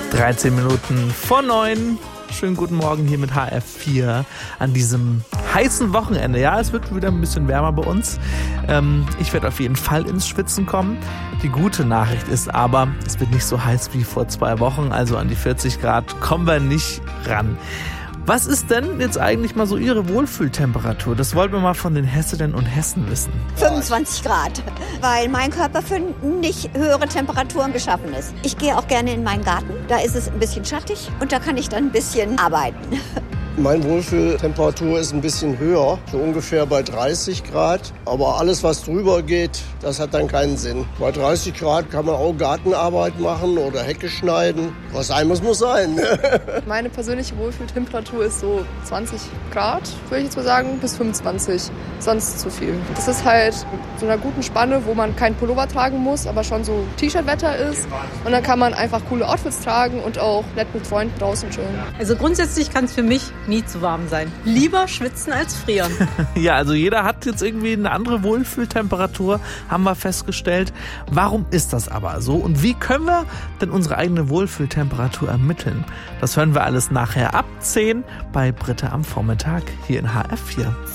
13 Minuten vor 9. Schönen guten Morgen hier mit HF4 an diesem heißen Wochenende. Ja, es wird wieder ein bisschen wärmer bei uns. Ich werde auf jeden Fall ins Schwitzen kommen. Die gute Nachricht ist aber, es wird nicht so heiß wie vor 2 Wochen. Also an die 40 Grad kommen wir nicht ran. Was ist denn jetzt eigentlich mal so Ihre Wohlfühltemperatur? Das wollten wir mal von den Hessinnen und Hessen wissen. 25 Grad, weil mein Körper für nicht höhere Temperaturen geschaffen ist. Ich gehe auch gerne in meinen Garten, da ist es ein bisschen schattig und da kann ich dann ein bisschen arbeiten. Meine Wohlfühltemperatur ist ein bisschen höher, so ungefähr bei 30 Grad. Aber alles, was drüber geht, das hat dann keinen Sinn. Bei 30 Grad kann man auch Gartenarbeit machen oder Hecke schneiden. Was sein muss, muss sein. Meine persönliche Wohlfühltemperatur ist so 20 Grad, würde ich jetzt mal sagen, bis 25. Sonst zu viel. Das ist halt so einer guten Spanne, wo man keinen Pullover tragen muss, aber schon so T-Shirt-Wetter ist. Und dann kann man einfach coole Outfits tragen und auch nett mit Freunden draußen chillen. Also grundsätzlich kann es für mich nie zu warm sein. Lieber schwitzen als frieren. Ja, also jeder hat jetzt irgendwie eine andere Wohlfühltemperatur, haben wir festgestellt. Warum ist das aber so? Und wie können wir denn unsere eigene Wohlfühltemperatur ermitteln? Das hören wir alles nachher ab 10 bei Britta am Vormittag hier in HF4.